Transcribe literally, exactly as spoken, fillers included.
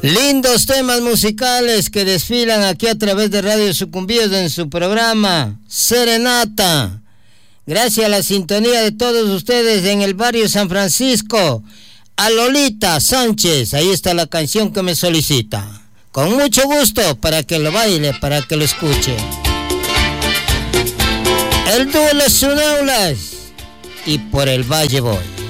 Lindos temas musicales que desfilan aquí a través de Radio Sucumbíos en su programa Serenata. Gracias a la sintonía de todos ustedes en el barrio San Francisco. A Lolita Sánchez, ahí está la canción que me solicita. Con mucho gusto, para que lo baile, para que lo escuche. El dúo Los Sunaulas y Por el Valle Voy.